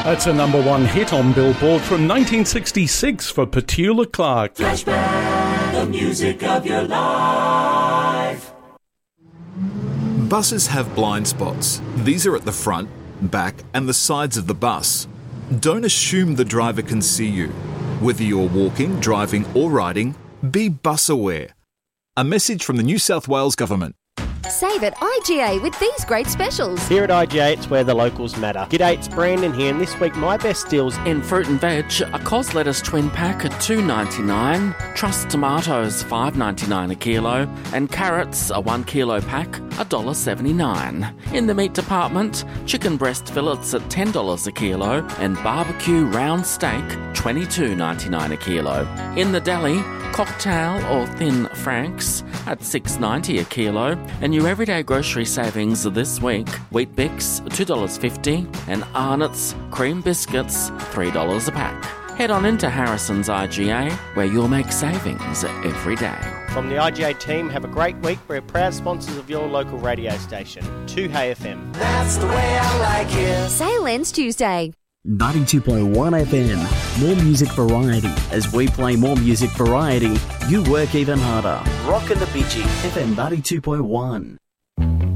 That's a number one hit on Billboard from 1966 for Petula Clark. Flashback, the music of your life. Buses have blind spots. These are at the front, back, and the sides of the bus. Don't assume the driver can see you. Whether you're walking, driving, or riding, be bus aware. A message from the New South Wales Government. Save at IGA with these great specials. Here at IGA, it's where the locals matter. G'day, it's Brandon here, and this week my best deals in fruit and veg, a Cos lettuce twin pack at $2.99, Trust tomatoes $5.99 a kilo, and carrots, a 1 kilo pack, $1.79. In the meat department, chicken breast fillets at $10 a kilo, and barbecue round steak $22.99 a kilo. In the deli, cocktail or thin franks at $6.90 a kilo, and your everyday grocery savings this week, Wheat Bix $2.50 and Arnott's cream biscuits $3 a pack. Head on into Harrison's IGA, where you'll make savings every day. From the IGA team, have a great week. We're proud sponsors of your local radio station, 2Hey FM. That's the way I like it. Sale ends Tuesday. 92.1 FM. More music variety. As we play more music variety, you work even harder. Rock and the Bitchy. FM 92.1.